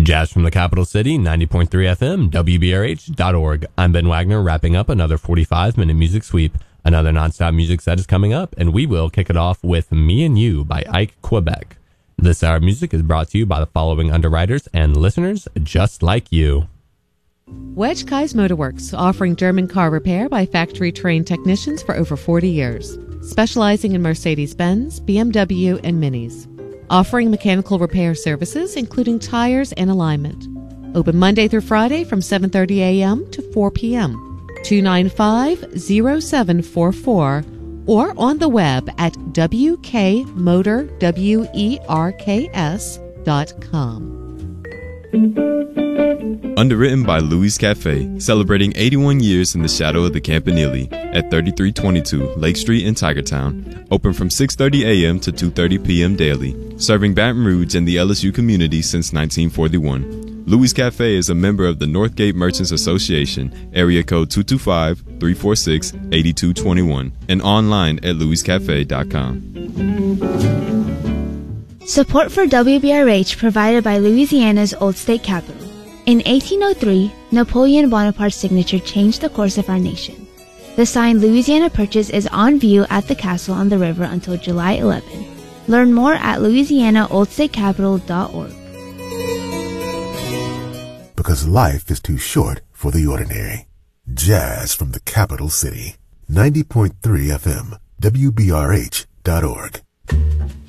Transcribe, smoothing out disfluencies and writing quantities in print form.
Jazz from the capital city, 90.3 FM, WBRH.org. I'm Ben Wagner, wrapping up another 45-minute music sweep. Another nonstop music set is coming up, and we will kick it off with Me and You by Ike Quebec. This hour of music is brought to you by the following underwriters and listeners just like you. Wedge Kai's Motorworks, offering German car repair by factory-trained technicians for over 40 years. Specializing in Mercedes-Benz, BMW, and Minis. Offering mechanical repair services, including tires and alignment. Open Monday through Friday from 7:30 a.m. to 4 p.m. 295-0744 or on the web at wkmotorwerks.com. Underwritten by Louis Cafe, celebrating 81 years in the shadow of the Campanile at 3322 Lake Street in Tigertown. Open from 6:30 a.m. to 2:30 p.m. daily, serving Baton Rouge and the LSU community since 1941. Louis Cafe is a member of the Northgate Merchants Association, area code 225-346-8221, and online at louiscafe.com. Support for WBRH provided by Louisiana's Old State Capitol. In 1803, Napoleon Bonaparte's signature changed the course of our nation. The sign Louisiana Purchase is on view at the castle on the river until July 11. Learn more at louisianaoldstatecapital.org. Because life is too short for the ordinary. Jazz from the capital city. 90.3 FM, WBRH.org.